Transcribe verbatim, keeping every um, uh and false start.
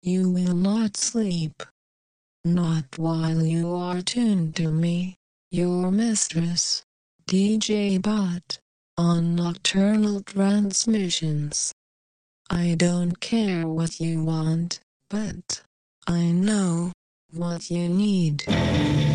You will not sleep. Not while you are tuned to me, your mistress, D J Bot, on Nocturnal Transmissions. I don't care what you want, but I know what you need.